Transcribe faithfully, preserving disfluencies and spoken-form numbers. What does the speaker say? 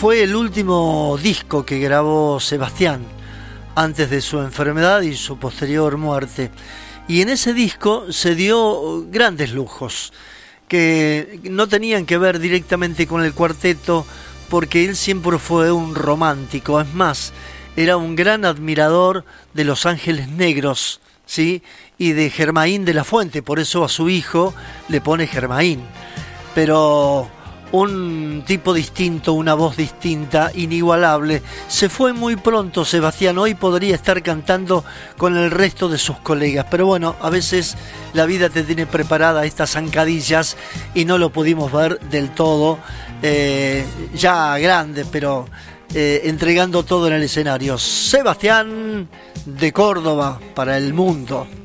fue el último disco que grabó Sebastián antes de su enfermedad y su posterior muerte. Y en ese disco se dio grandes lujos que no tenían que ver directamente con el cuarteto, porque él siempre fue un romántico. Es más, era un gran admirador de Los Ángeles Negros, ¿sí? Y de Germain de la Fuente, por eso a su hijo le pone Germain. Pero un tipo distinto, una voz distinta, inigualable. Se fue muy pronto Sebastián, hoy podría estar cantando con el resto de sus colegas, pero bueno, a veces la vida te tiene preparada estas zancadillas y no lo pudimos ver del todo, eh, ya grande, pero eh, entregando todo en el escenario. Sebastián de Córdoba para el mundo.